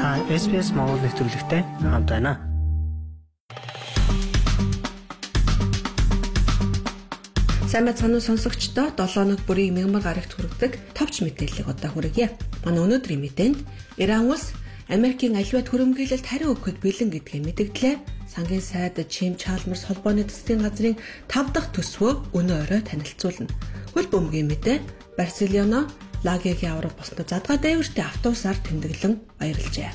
Та SBS Монгол нэвтрүүлэгтэй хамт байна. Сайн байцгаана уу сонсогчдоо 7 өнөг бүрийн мягмар гарагт хүргэдэг товч мэдээллийг одоо хүргье. Манай өнөөдрийн мэдээнд Иран улс Америкийн аливаа түрэмгийлэлт хариу өгөхөд бэлэн гэдгийг мэдгдлээ. Сангийн сайд Jim Chalmers холбооны засгийн газрын 5 дахь төсвөө өнөө орой танилцуулна. Хөл бөмбөгийн мэдээ Барселона Лагегийн авраг болсноо задгаа дээвэртэй автобусаар тэмдэглэн баярлжээ.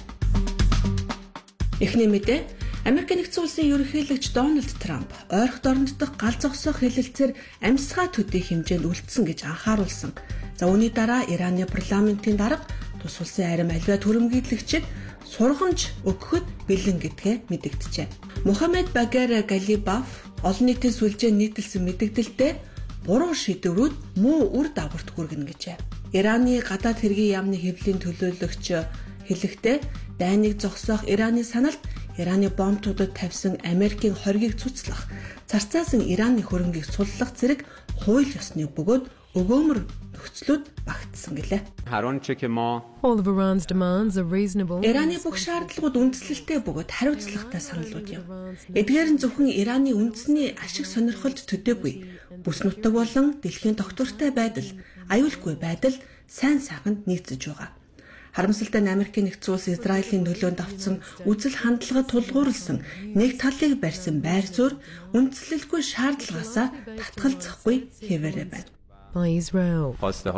Эхний мэдээ Америк нэгдсэн улсын ерөнхийлөгч Дональд Трамп ойрхон оронд дахь гал зогсоох хэлэлцээр амьсгаа төдий хэмжээнд үлдсэн гэж анхааруулсан. За үүний дараа Ираны парламентын дарга тус улсын арим аливаа түрэмгийлэгчид сургамж өгөхөд бэлэн гэдгээ мэдэгджээ. Мухаммед Багер Галибаф олон нийтийн сүлжээ нийтэлсэн мэдэгдэлдээ 3 шийдвэрүүд муу үр дагаварт хүргэнэ гэжээ. Ираны гадаад хэргийн яамны хэвлэлийн төлөөлөгч хэлэхдээ дайныг зогсоох Ираны саналд Ираны бомбуудад тавьсан Америкийн хоргийг цуцлах, царцаасан Ираны хөрөнгийг суллах зэрэг хууль ёсны бөгөөд өгөөмөр нөхцлүүд багтсан гэлээ. All of Iran's demands are reasonable. Ираны бүх шаардлагууд үндэслэлтэй бөгөөд хариуцлагатай саналууд юм. Эдгээр нь зөвхөн Ираны үндэсний ашиг сонирхолд төдийгүй бүс нутаг болон дэлхийн тогтвортой байдал, аюулгүй байдал сайн сайханд нийцэж байгаа. Харамсалтай нь Америкийн нэгдсэн улс Израилийн нөлөөнд авсан үзэл хандлагад тулгуурласан нэг талыг барьсан байр суурь үндэслэлгүй шаардлагаасаа татгалзахгүй хэвээрээ байна. By Israel.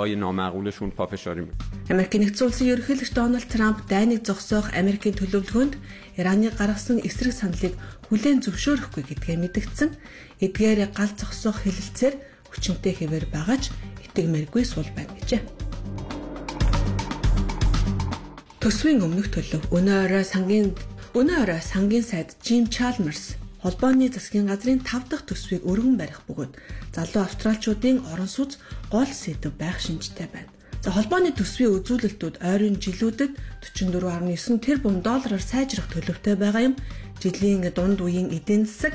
Америкийн нэгдсэн улсын ерөнхийлөгч Дональд Трамп дайныг зогсоох Америкийн төлөвлөгөөнд Ираны гаргасан эсрэг саналыг хүлээн зөвшөөрөхгүй гэдгээ мэдгдсэн. Эдгээр гал зогсоох хэлэлцээр хүчинтэй хэвээр байгаач итгэмээргүй сул байна гэжээ. Төсвийн өмнөх төлөв өнөө орой сангийн сайд Jim Chalmers холбооны засгийн газрын 5 дахь төсвийг өргөн барих бөгөөд залуу австралчуудын орон сууц гол сэдэв байх шинжтэй байна. За холбооны төсвийн үзүүлэлтүүд ойрын жилүүдэд $44.9 тэрбум сайжрах төлөвтэй байгаа юм. Жилийн дунд үеийн эдийн засаг